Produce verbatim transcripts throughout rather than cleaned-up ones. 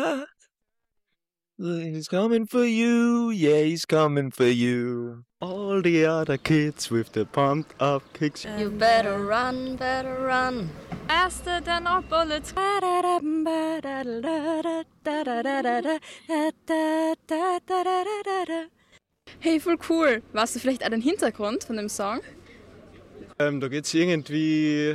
what? He's coming for you, yeah, he's coming for you. All the other kids with the pumped up kicks. You better run, better run. Faster than our bullets. Hey, voll cool. Weißt du vielleicht auch den Hintergrund von dem Song? Ähm, da geht es irgendwie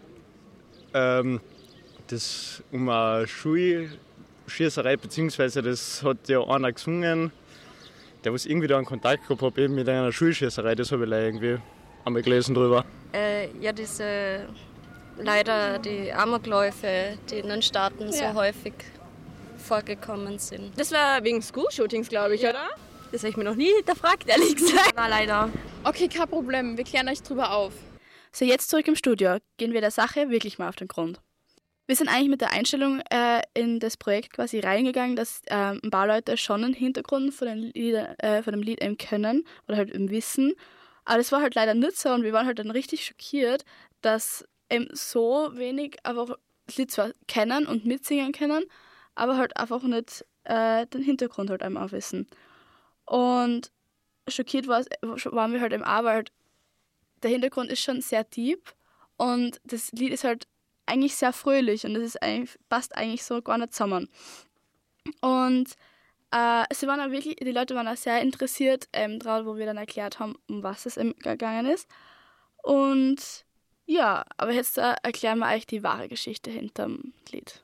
ähm, das um eine Schulschießerei, beziehungsweise das hat ja einer gesungen, der was irgendwie da einen Kontakt gehabt hat eben mit einer Schulschießerei, das habe ich leider irgendwie einmal gelesen drüber. Äh, ja, diese, leider die Amokläufe, die in den Staaten so Ja. häufig vorgekommen sind. Das war wegen School-Shootings, glaube ich, ja. Oder? Das habe ich mir noch nie hinterfragt, ehrlich gesagt. Na, leider. Okay, kein Problem. Wir klären euch drüber auf. So, jetzt zurück im Studio. Gehen wir der Sache wirklich mal auf den Grund. Wir sind eigentlich mit der Einstellung äh, in das Projekt quasi reingegangen, dass äh, ein paar Leute schon einen Hintergrund von, den Lieder, äh, von dem Lied eben können oder halt eben wissen. Aber das war halt leider nicht so und wir waren halt dann richtig schockiert, dass eben so wenig einfach das Lied zwar kennen und mitsingen können, aber halt einfach nicht äh, den Hintergrund halt einmal wissen. Und schockiert war, waren wir halt eben auch, weil halt der Hintergrund ist schon sehr deep und das Lied ist halt eigentlich sehr fröhlich und das ist eigentlich, passt eigentlich so gar nicht zusammen. Und äh, sie waren auch wirklich, die Leute waren auch sehr interessiert ähm, daran, wo wir dann erklärt haben, um was es eben gegangen ist. Und ja, aber jetzt äh, erklären wir euch die wahre Geschichte hinterm Lied.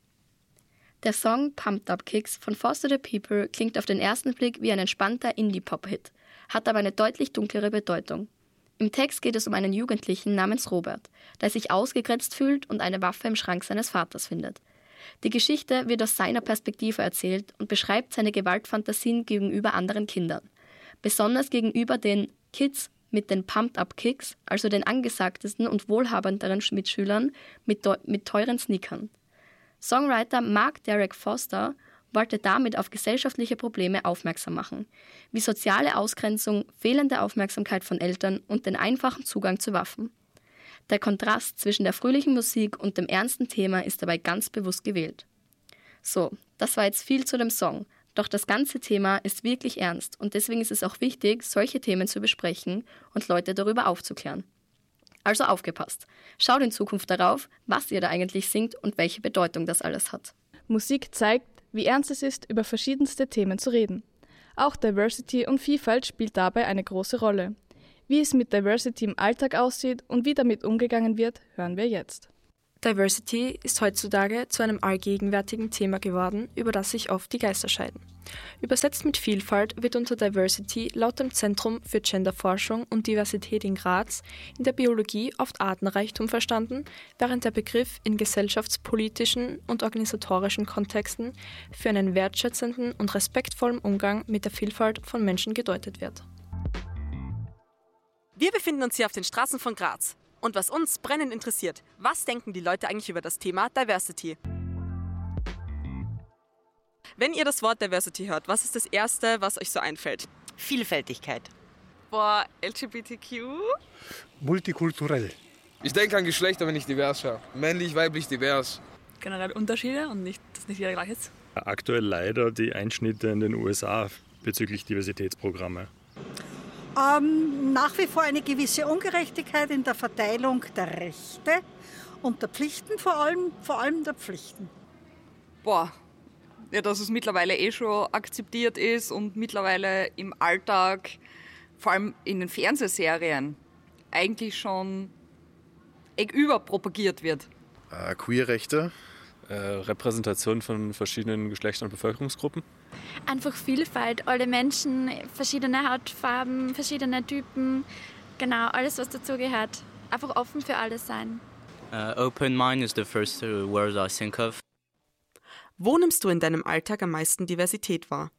Der Song Pumped Up Kicks von Foster the People klingt auf den ersten Blick wie ein entspannter Indie-Pop-Hit, hat aber eine deutlich dunklere Bedeutung. Im Text geht es um einen Jugendlichen namens Robert, der sich ausgegrenzt fühlt und eine Waffe im Schrank seines Vaters findet. Die Geschichte wird aus seiner Perspektive erzählt und beschreibt seine Gewaltfantasien gegenüber anderen Kindern. Besonders gegenüber den Kids mit den Pumped Up Kicks, also den angesagtesten und wohlhabenderen Mitschülern mit, mit teuren Sneakern. Songwriter Mark Derek Foster wollte damit auf gesellschaftliche Probleme aufmerksam machen, wie soziale Ausgrenzung, fehlende Aufmerksamkeit von Eltern und den einfachen Zugang zu Waffen. Der Kontrast zwischen der fröhlichen Musik und dem ernsten Thema ist dabei ganz bewusst gewählt. So, das war jetzt viel zu dem Song, doch das ganze Thema ist wirklich ernst und deswegen ist es auch wichtig, solche Themen zu besprechen und Leute darüber aufzuklären. Also aufgepasst. Schaut in Zukunft darauf, was ihr da eigentlich singt und welche Bedeutung das alles hat. Musik zeigt, wie ernst es ist, über verschiedenste Themen zu reden. Auch Diversity und Vielfalt spielt dabei eine große Rolle. Wie es mit Diversity im Alltag aussieht und wie damit umgegangen wird, hören wir jetzt. Diversity ist heutzutage zu einem allgegenwärtigen Thema geworden, über das sich oft die Geister scheiden. Übersetzt mit Vielfalt wird unter Diversity laut dem Zentrum für Genderforschung und Diversität in Graz in der Biologie oft Artenreichtum verstanden, während der Begriff in gesellschaftspolitischen und organisatorischen Kontexten für einen wertschätzenden und respektvollen Umgang mit der Vielfalt von Menschen gedeutet wird. Wir befinden uns hier auf den Straßen von Graz. Und was uns brennend interessiert, was denken die Leute eigentlich über das Thema Diversity? Wenn ihr das Wort Diversity hört, was ist das Erste, was euch so einfällt? Vielfältigkeit. Boah, L G B T Q? Multikulturell. Ich denke an Geschlechter, wenn ich divers schaue. Männlich, weiblich, divers. Generell Unterschiede und nicht, dass nicht jeder gleich ist. Aktuell leider die Einschnitte in den U S A bezüglich Diversitätsprogramme. Ähm, nach wie vor eine gewisse Ungerechtigkeit in der Verteilung der Rechte und der Pflichten, vor allem, vor allem der Pflichten. Boah, ja, dass es mittlerweile eh schon akzeptiert ist und mittlerweile im Alltag, vor allem in den Fernsehserien, eigentlich schon überpropagiert wird. Äh, Queerrechte. Äh, Repräsentation von verschiedenen Geschlechtern und Bevölkerungsgruppen. Einfach Vielfalt, alle Menschen, verschiedene Hautfarben, verschiedene Typen, genau, alles was dazugehört. Einfach offen für alles sein. Uh, open mind is the first word I think of. Wo nimmst du in deinem Alltag am meisten Diversität wahr?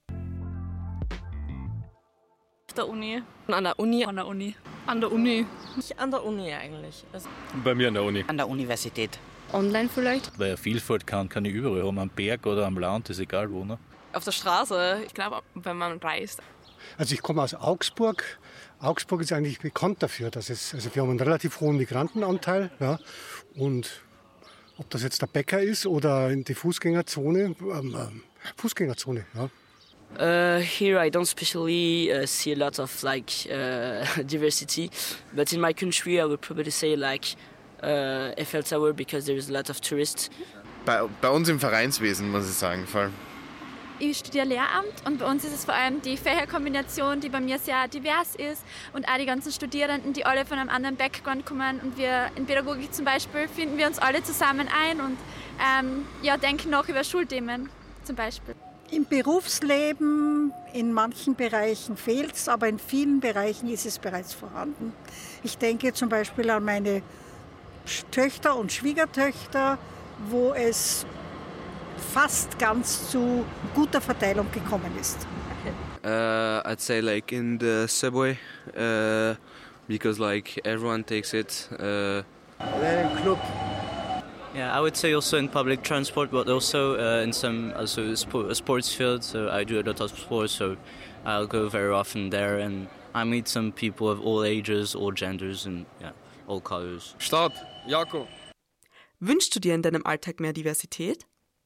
Auf der Uni. An der Uni. An der Uni. An der Uni. Nicht an der Uni eigentlich. Also Bei mir an der Uni. An der Universität. Online vielleicht? Weil Vielfalt kann, kann ich überall haben, am Berg oder am Land, ist egal wo. Ne? Auf der Straße, ich glaube, wenn man reist. Also ich komme aus Augsburg. Augsburg ist eigentlich bekannt dafür, dass es, also wir haben einen relativ hohen Migrantenanteil, ja, und Ob das jetzt der Bäcker ist oder in die Fußgängerzone. Ähm, ähm, Fußgängerzone, ja. Uh, here I don't especially uh, see a lot of like uh, diversity, but in my country I would probably say like uh, Eiffel Tower because there's a lot of tourists. Bei, bei uns im Vereinswesen muss ich sagen, voll. Ich studiere Lehramt und bei uns ist es vor allem die Fächerkombination, die bei mir sehr divers ist und auch die ganzen Studierenden, die alle von einem anderen Background kommen. Und wir in Pädagogik zum Beispiel finden wir uns alle zusammen ein und ähm, ja, denken noch über Schulthemen zum Beispiel. Im Berufsleben, in manchen Bereichen fehlt es, aber in vielen Bereichen ist es bereits vorhanden. Ich denke zum Beispiel an meine Töchter und Schwiegertöchter, wo es fast ganz zu guter Verteilung gekommen ist. Uh, I'd say like in the subway, uh, because like everyone takes it. Uh, Then in club. Yeah, I would say also in public transport, but also uh, in some also sport, sports field. So I do a lot of sports, so I'll go very often there, and I meet some people of all ages, all genders, and yeah, all colors. Start, Jakob. Wünschst du dir in deinem Alltag mehr Diversität?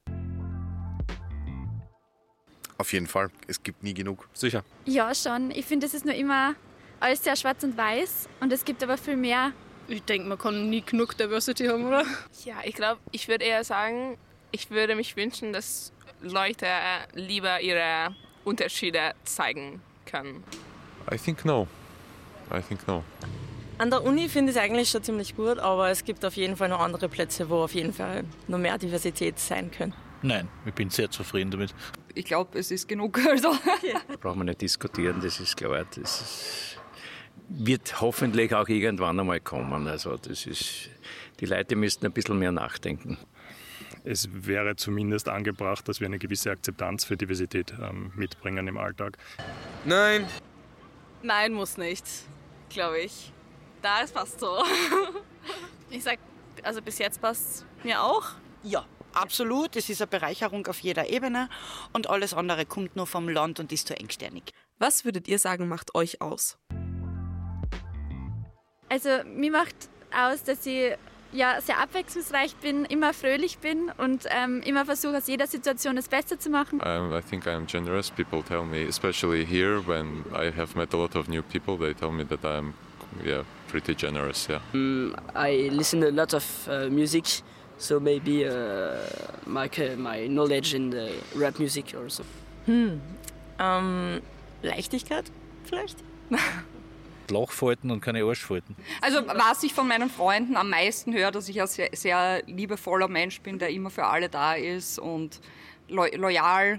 Auf jeden Fall. Es gibt nie genug. Sicher. Ja, schon. Ich finde, es ist nur immer alles sehr schwarz und weiß und es gibt aber viel mehr. Ich denke, man kann nie genug Diversity haben, oder? Ja, ich glaube, ich würde eher sagen, ich würde mich wünschen, dass Leute lieber ihre Unterschiede zeigen können. I think no. I think no. An der Uni finde ich es eigentlich schon ziemlich gut, aber es gibt auf jeden Fall noch andere Plätze, wo auf jeden Fall noch mehr Diversität sein könnte. Nein, ich bin sehr zufrieden damit. Ich glaube, es ist genug. Also. Ja. Brauchen wir nicht diskutieren, das ist klar. Das ist, wird hoffentlich auch irgendwann einmal kommen. Also das ist, die Leute müssten ein bisschen mehr nachdenken. Es wäre zumindest angebracht, dass wir eine gewisse Akzeptanz für Diversität ähm, mitbringen im Alltag. Nein. Nein, muss nicht, glaube ich. Da ist fast so. Ich sag, also bis jetzt passt mir auch. Ja, absolut. Es ist eine Bereicherung auf jeder Ebene und alles andere kommt nur vom Land und ist zu engsternig. Was würdet ihr sagen, macht euch aus? Also mir macht aus, dass ich ja, sehr abwechslungsreich bin, immer fröhlich bin und ähm, immer versuche, aus jeder Situation das Beste zu machen. Um, I think I'm generous. People tell me, especially here, when I have met a lot of new people, they tell me that I'm yeah, pretty generous. Yeah. Um, I listen to a lot of uh, music, so maybe uh, my, my knowledge in the rap music or so. Hm, ähm, Leichtigkeit vielleicht? Lochfalten und keine Arschfalten. Also was ich von meinen Freunden am meisten höre, dass ich ein sehr, sehr liebevoller Mensch bin, der immer für alle da ist und lo- loyal.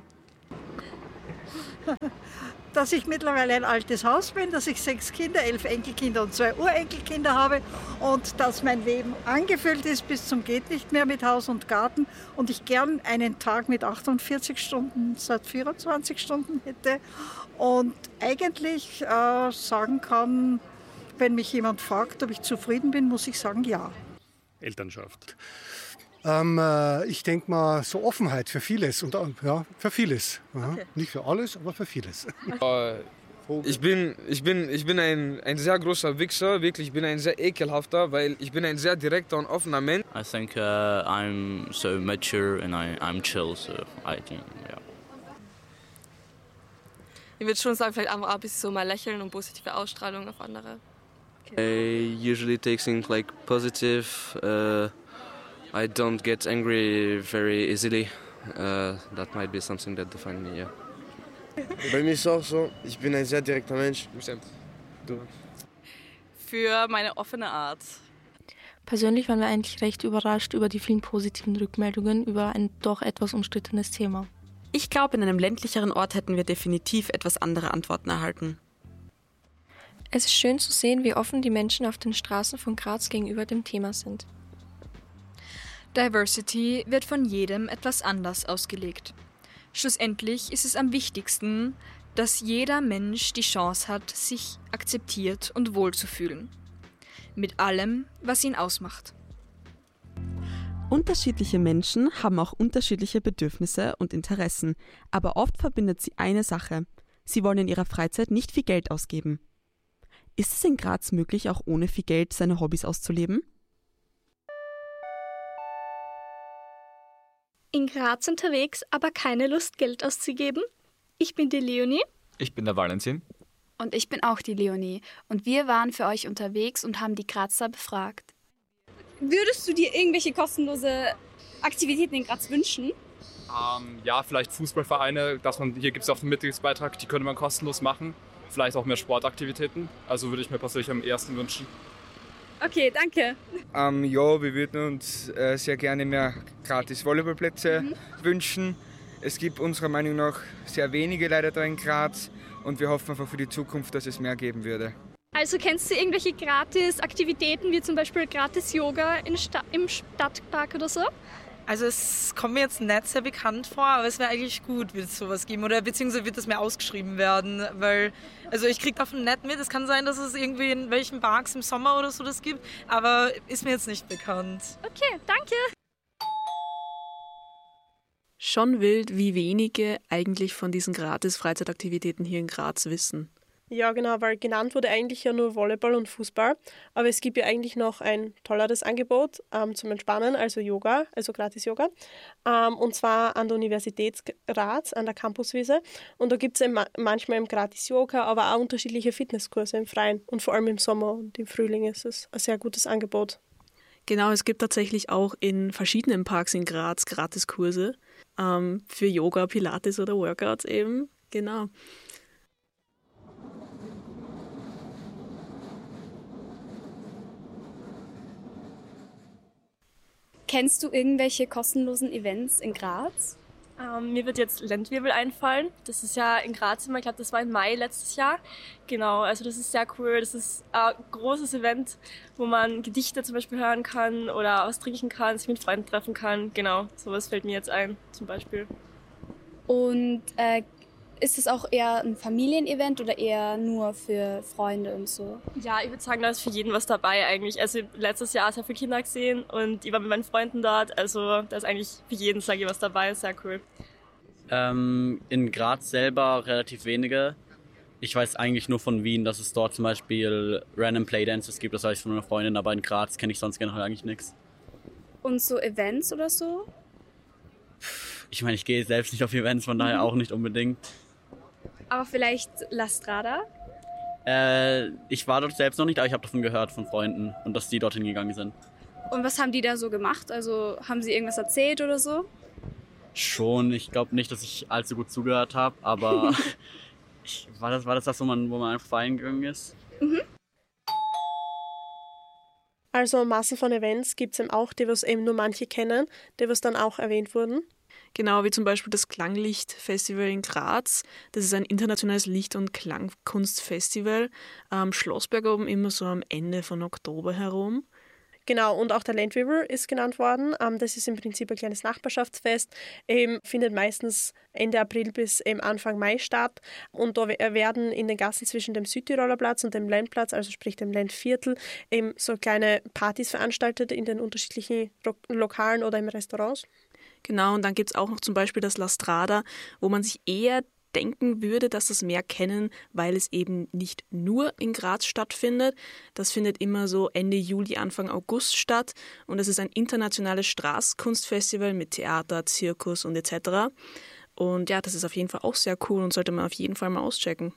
Dass ich mittlerweile ein altes Haus bin, dass ich sechs Kinder, elf Enkelkinder und zwei Urenkelkinder habe und dass mein Leben angefüllt ist bis zum geht nicht mehr mit Haus und Garten und ich gern einen Tag mit achtundvierzig Stunden statt vierundzwanzig Stunden hätte und eigentlich äh, sagen kann, wenn mich jemand fragt, ob ich zufrieden bin, muss ich sagen, ja. Elternschaft. Ähm, äh, ich denke mal, so Offenheit für vieles. Und, ja, für vieles. Ja. Okay. Nicht für alles, aber für vieles. Uh, ich bin, ich bin, ich bin ein, ein sehr großer Wichser, wirklich. Ich bin ein sehr ekelhafter, weil ich bin ein sehr direkter und offener Mensch. I think uh, I'm so mature and I, I'm chill, so I think, yeah. Ich würde schon sagen, vielleicht einfach ein bisschen so mal lächeln und positive Ausstrahlung auf andere. I usually take things like positive. Uh, I don't get angry very easily. Uh, that might be something that defines me, yeah. Bei mir ist es auch so, ich bin ein sehr direkter Mensch. Du. Für meine offene Art. Persönlich waren wir eigentlich recht überrascht über die vielen positiven Rückmeldungen über ein doch etwas umstrittenes Thema. Ich glaube, in einem ländlicheren Ort hätten wir definitiv etwas andere Antworten erhalten. Es ist schön zu sehen, wie offen die Menschen auf den Straßen von Graz gegenüber dem Thema sind. Diversity wird von jedem etwas anders ausgelegt. Schlussendlich ist es am wichtigsten, dass jeder Mensch die Chance hat, sich akzeptiert und wohlzufühlen. Mit allem, was ihn ausmacht. Unterschiedliche Menschen haben auch unterschiedliche Bedürfnisse und Interessen, aber oft verbindet sie eine Sache. Sie wollen in ihrer Freizeit nicht viel Geld ausgeben. Ist es in Graz möglich, auch ohne viel Geld seine Hobbys auszuleben? in Graz unterwegs, aber keine Lust, Geld auszugeben? Ich bin die Leonie. Ich bin der Valentin. Und ich bin auch die Leonie. Und wir waren für euch unterwegs und haben die Grazer befragt. Würdest du dir irgendwelche kostenlose Aktivitäten in Graz wünschen? Ähm, ja, vielleicht Fußballvereine. Dass man, hier gibt es auch einen Mitgliedsbeitrag, die könnte man kostenlos machen. Vielleicht auch mehr Sportaktivitäten. Also würde ich mir persönlich am ehesten wünschen. Okay, danke. Ähm, ja, wir würden uns äh, sehr gerne mehr gratis Volleyballplätze mhm. wünschen. Es gibt unserer Meinung nach sehr wenige leider da in Graz und wir hoffen einfach für die Zukunft, dass es mehr geben würde. Also kennst du irgendwelche Gratis-Aktivitäten, wie zum Beispiel Gratis-Yoga in Sta- im Stadtpark oder so? Also es kommt mir jetzt nicht sehr bekannt vor, aber es wäre eigentlich gut, würde es sowas geben oder beziehungsweise wird das mehr ausgeschrieben werden, weil also ich kriege davon nicht mit. Es kann sein, dass es irgendwie in welchen Parks im Sommer oder so das gibt, aber ist mir jetzt nicht bekannt. Okay, danke. Schon wild, wie wenige eigentlich von diesen Gratis-Freizeitaktivitäten hier in Graz wissen. Ja, genau, weil genannt wurde eigentlich ja nur Volleyball und Fußball, aber es gibt ja eigentlich noch ein tolleres Angebot ähm, zum Entspannen, also Yoga, also Gratis-Yoga, ähm, und zwar an der Universität Graz, an der Campuswiese. Und da gibt es ma- manchmal im Gratis-Yoga, aber auch unterschiedliche Fitnesskurse im Freien und vor allem im Sommer und im Frühling ist es ein sehr gutes Angebot. Genau, es gibt tatsächlich auch in verschiedenen Parks in Graz Gratiskurse ähm, für Yoga, Pilates oder Workouts eben, genau. Kennst du irgendwelche kostenlosen Events in Graz? Ähm, mir wird jetzt Landwirbel einfallen. Das ist ja in Graz immer, ich glaube, das war im Mai letztes Jahr. Genau, also das ist sehr cool. Das ist ein großes Event, wo man Gedichte zum Beispiel hören kann oder was trinken kann, sich mit Freunden treffen kann. Genau, sowas fällt mir jetzt ein zum Beispiel. Und äh, ist es auch eher ein Familienevent oder eher nur für Freunde und so? Ja, ich würde sagen, da ist für jeden was dabei eigentlich. Also ich habe letztes Jahr sehr viele Kinder gesehen und ich war mit meinen Freunden dort. Also da ist eigentlich für jeden, sage ich, was dabei. Sehr cool. Ähm, in Graz selber relativ wenige. Ich weiß eigentlich nur von Wien, dass es dort zum Beispiel Random Playdances gibt. Das weiß ich von meiner Freundin, aber in Graz kenne ich sonst generell eigentlich nichts. Und so Events oder so? Ich meine, ich gehe selbst nicht auf Events, von daher auch nicht unbedingt. Aber vielleicht La Strada? Äh, ich war dort selbst noch nicht, aber ich habe davon gehört von Freunden und dass die dorthin gegangen sind. Und was haben die da so gemacht? Also haben sie irgendwas erzählt oder so? Schon, ich glaube nicht, dass ich allzu gut zugehört habe, aber ich, war das war das, das wo, man, wo man einfach feiern gegangen ist? Mhm. Also Massen von Events gibt es eben auch, die was eben nur manche kennen, die was dann auch erwähnt wurden. Genau, wie zum Beispiel das Klanglicht-Festival in Graz. Das ist ein internationales Licht- und Klangkunstfestival am Schlossberg oben, immer so am Ende von Oktober herum. Genau, und auch der Landwirbel ist genannt worden. Das ist im Prinzip ein kleines Nachbarschaftsfest. Eben findet meistens Ende April bis eben Anfang Mai statt. Und da werden in den Gassen zwischen dem Südtiroler Platz und dem Landplatz, also sprich dem Landviertel, eben so kleine Partys veranstaltet in den unterschiedlichen Lokalen oder im Restaurants. Genau, und dann gibt es auch noch zum Beispiel das La Strada, wo man sich eher denken würde, dass das mehr kennen, weil es eben nicht nur in Graz stattfindet. Das findet immer so Ende Juli, Anfang August statt und es ist ein internationales Straßenkunstfestival mit Theater, Zirkus und et cetera. Und ja, das ist auf jeden Fall auch sehr cool und sollte man auf jeden Fall mal auschecken.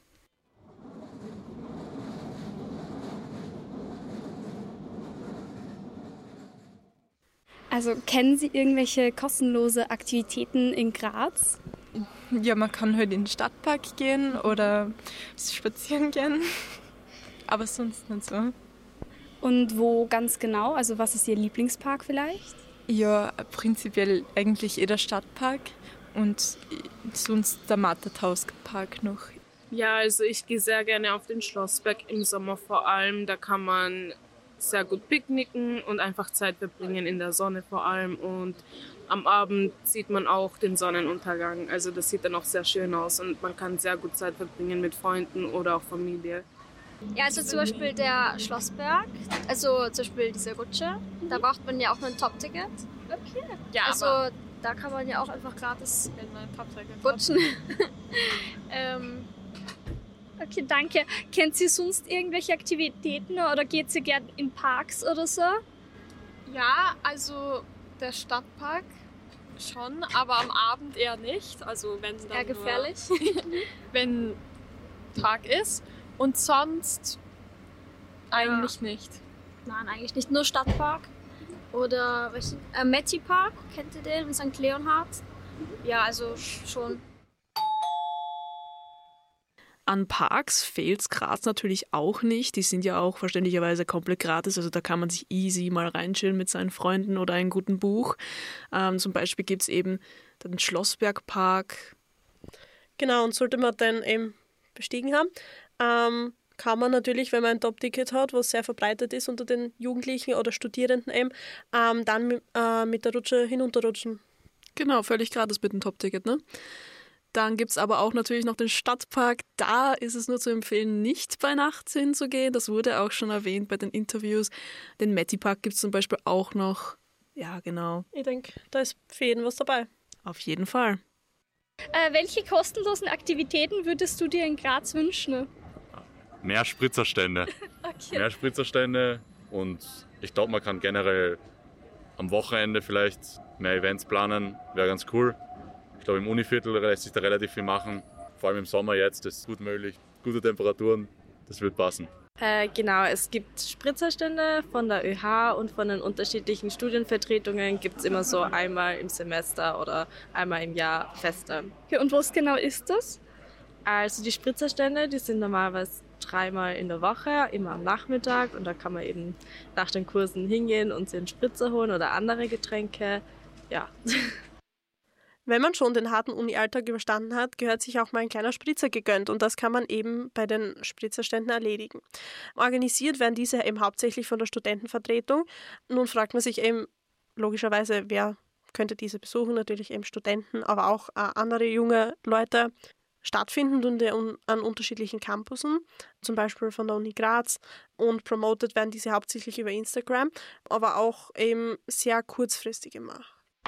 Also kennen Sie irgendwelche kostenlose Aktivitäten in Graz? Ja, man kann halt in den Stadtpark gehen oder spazieren gehen, aber sonst nicht so. Und wo ganz genau? Also was ist Ihr Lieblingspark vielleicht? Ja, prinzipiell eigentlich eh der Stadtpark und sonst der Mattertauspark noch. Ja, also ich gehe sehr gerne auf den Schlossberg im Sommer vor allem. Da kann man sehr gut picknicken und einfach Zeit verbringen in der Sonne vor allem. Und am Abend sieht man auch den Sonnenuntergang. Also das sieht dann auch sehr schön aus und man kann sehr gut Zeit verbringen mit Freunden oder auch Familie. Ja, also zum Beispiel der Schlossberg, also zum Beispiel diese Rutsche, da braucht man ja auch ein Top-Ticket. Okay. Ja, also da kann man ja auch einfach gratis rutschen. ähm, okay, danke. Kennt Sie sonst irgendwelche Aktivitäten oder geht Sie gerne in Parks oder so? Ja, also der Stadtpark schon, aber am Abend eher nicht. Also wenn dann eher gefährlich. Nur, wenn Tag ist. Und sonst eigentlich ja. nicht. Nein, eigentlich nicht. Nur Stadtpark. Oder äh, Metti Park, kennt ihr den? In Sankt Leonhard. Ja, also schon. An Parks fehlt es Graz natürlich auch nicht. Die sind ja auch verständlicherweise komplett gratis. Also da kann man sich easy mal reinchillen mit seinen Freunden oder einem guten Buch. Ähm, zum Beispiel gibt es eben den Schlossbergpark. Genau, und sollte man den eben bestiegen haben, ähm, kann man natürlich, wenn man ein Top-Ticket hat, was sehr verbreitet ist unter den Jugendlichen oder Studierenden eben, ähm, dann mit, äh, mit der Rutsche hinunterrutschen. Genau, völlig gratis mit dem Top-Ticket, ne? Dann gibt es aber auch natürlich noch den Stadtpark. Da ist es nur zu empfehlen, nicht bei Nacht hinzugehen. Das wurde auch schon erwähnt bei den Interviews. Den Metti-Park gibt es zum Beispiel auch noch. Ja, genau. Ich denke, da ist für jeden was dabei. Auf jeden Fall. Äh, welche kostenlosen Aktivitäten würdest du dir in Graz wünschen? Mehr Spritzerstände. Okay. Mehr Spritzerstände und ich glaube, man kann generell am Wochenende vielleicht mehr Events planen. Wäre ganz cool. Ich glaube, im Univiertel lässt sich da relativ viel machen. Vor allem im Sommer jetzt, das ist gut möglich. Gute Temperaturen, das wird passen. Äh, genau, es gibt Spritzerstände von der ÖH und von den unterschiedlichen Studienvertretungen gibt es immer so einmal im Semester oder einmal im Jahr Feste. Okay, und was genau ist das? Also die Spritzerstände, die sind normalerweise dreimal in der Woche, immer am Nachmittag und da kann man eben nach den Kursen hingehen und sich einen Spritzer holen oder andere Getränke. Ja. Wenn man schon den harten Uni-Alltag überstanden hat, gehört sich auch mal ein kleiner Spritzer gegönnt und das kann man eben bei den Spritzerständen erledigen. Organisiert werden diese eben hauptsächlich von der Studentenvertretung. Nun fragt man sich eben logischerweise, wer könnte diese besuchen? Natürlich eben Studenten, aber auch äh, andere junge Leute. Stattfinden und an unterschiedlichen Campussen, zum Beispiel von der Uni Graz, und promoted werden diese hauptsächlich über Instagram, aber auch eben sehr kurzfristig immer.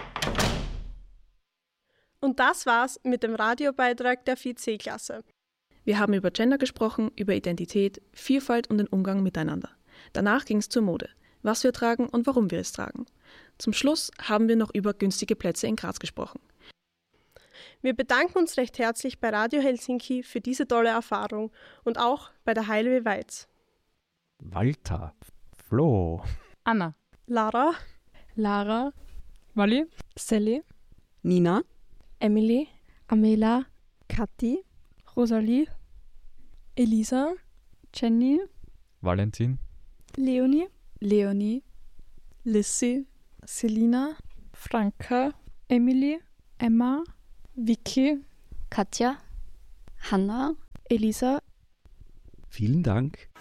Und das war's mit dem Radiobeitrag der vier C-Klasse. Wir haben über Gender gesprochen, über Identität, Vielfalt und den Umgang miteinander. Danach ging es zur Mode, was wir tragen und warum wir es tragen. Zum Schluss haben wir noch über günstige Plätze in Graz gesprochen. Wir bedanken uns recht herzlich bei Radio Helsinki für diese tolle Erfahrung und auch bei der Heilwe Weiz. Walter, Flo, Anna, Lara, Lara, Molly, Sally, Nina, Emily, Amela, Kathi, Rosalie, Elisa, Jenny, Valentin, Leonie, Leonie, Lissy, Selina, Franka, Emily, Emma, Vicky, Katja, Hanna, Elisa. Vielen Dank.